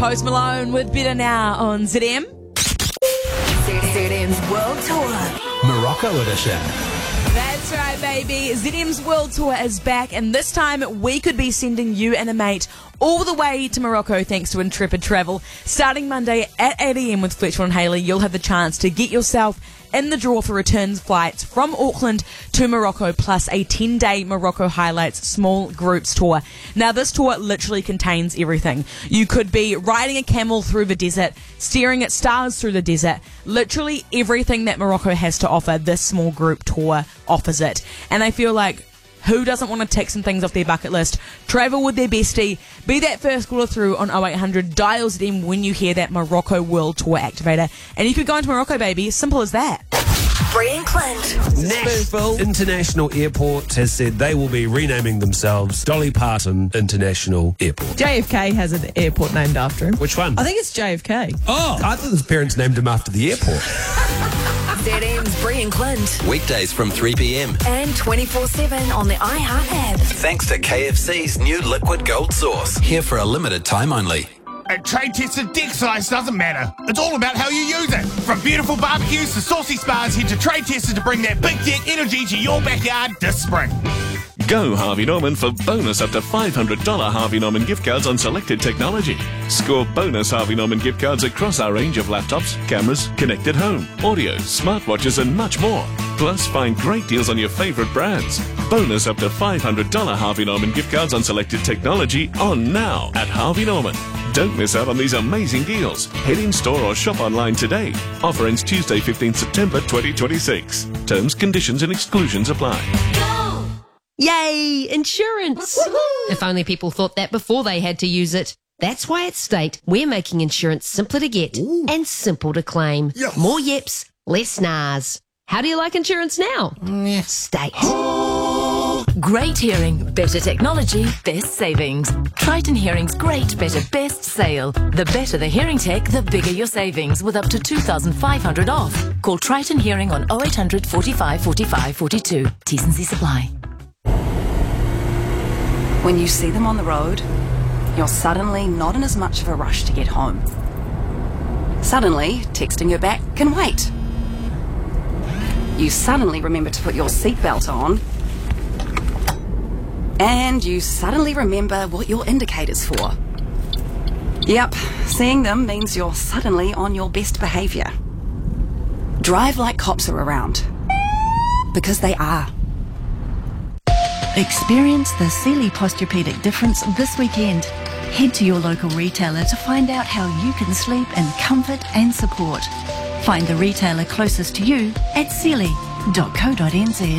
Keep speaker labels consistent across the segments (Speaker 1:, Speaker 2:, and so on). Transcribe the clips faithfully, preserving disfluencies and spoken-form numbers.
Speaker 1: Post Malone with Better Now on Z M.
Speaker 2: Z M's World Tour.
Speaker 3: Morocco edition.
Speaker 1: That's right, baby. Z M's World Tour is back, and this time we could be sending you and a mate all the way to Morocco thanks to Intrepid Travel. Starting Monday at eight a.m. with Fletcher and Haley, you'll have the chance to get yourself in the draw for return flights from Auckland to Morocco, plus a ten-day Morocco Highlights Small Groups Tour. Now, this tour literally contains everything. You could be riding a camel through the desert, staring at stars through the desert. Literally everything that Morocco has to offer, this small group tour offers it. And I feel like, who doesn't want to tick some things off their bucket list? Travel with their bestie. Be that first caller through on oh eight hundred. Dial Z M when you hear that Morocco World Tour activator. And you could go into Morocco, baby. Simple as that.
Speaker 2: Brian Clint.
Speaker 3: Nashville International Airport has said they will be renaming themselves Dolly Parton International Airport.
Speaker 4: J F K has an airport named after him.
Speaker 3: Which one?
Speaker 4: I think it's J F K.
Speaker 3: Oh, I thought his parents named him after the airport.
Speaker 2: Z M's Brian Clint.
Speaker 5: Weekdays from three p.m.
Speaker 2: And twenty-four seven on the iHeart app.
Speaker 5: Thanks to K F C's new Liquid Gold Sauce. Here for a limited time only.
Speaker 6: A trade tested deck size doesn't matter. It's all about how you use it. From beautiful barbecues to saucy spas, head to Trade Testers to bring that big deck energy to your backyard this spring.
Speaker 7: Go Harvey Norman for bonus up to five hundred dollars Harvey Norman gift cards on selected technology. Score bonus Harvey Norman gift cards across our range of laptops, cameras, connected home, audio, smartwatches and much more. Plus, find great deals on your favourite brands. Bonus up to five hundred dollars Harvey Norman gift cards on selected technology on now at Harvey Norman. Don't miss out on these amazing deals. Head in store or shop online today. Offer ends Tuesday, fifteenth September twenty twenty-six. Terms, conditions and exclusions apply.
Speaker 8: Yay! Insurance! Woo-hoo! If only people thought that before they had to use it. That's why at State, we're making insurance simpler to get Ooh. and simple to claim. Yes. More yips, less nars. How do you like insurance now? Mm, State.
Speaker 9: Great hearing, better technology, best savings. Triton Hearing's great, better, best sale. The better the hearing tech, the bigger your savings, with up to two thousand five hundred dollars off. Call Triton Hearing on oh eight hundred, forty-five, forty-five, forty-two. T's and C's apply.
Speaker 10: When you see them on the road, you're suddenly not in as much of a rush to get home. Suddenly, texting her back can wait. You suddenly remember to put your seatbelt on, and you suddenly remember what your indicator's for. Yep, seeing them means you're suddenly on your best behaviour. Drive like cops are around. Because they are.
Speaker 11: Experience the Sealy Posturepedic difference this weekend. Head to your local retailer to find out how you can sleep in comfort and support. Find the retailer closest to you at sealy dot co dot n z.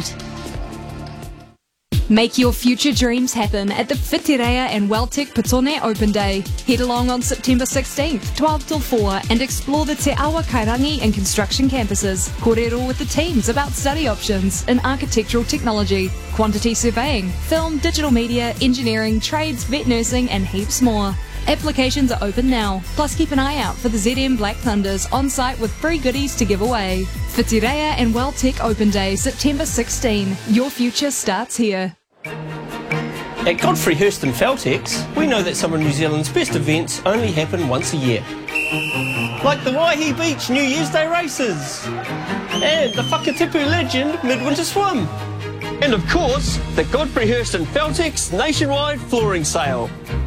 Speaker 12: Make your future dreams happen at the Whitireia and Welltec Petone Open Day. Head along on September sixteenth, twelve till four, and explore the Te Awa Kairangi and construction campuses. Kōrero with the teams about study options in architectural technology, quantity surveying, film, digital media, engineering, trades, vet nursing, and heaps more. Applications are open now, plus keep an eye out for the Z M Black Thunders on site with free goodies to give away. Whitireia and Welltec Open Day, September sixteenth. Your future starts here.
Speaker 13: At Godfrey Hirst and Feltex, we know that some of New Zealand's best events only happen once a year. Like the Waihi Beach New Year's Day races, and the Whakatipu Legend Midwinter Swim. And of course, the Godfrey Hirst and Feltex nationwide flooring sale.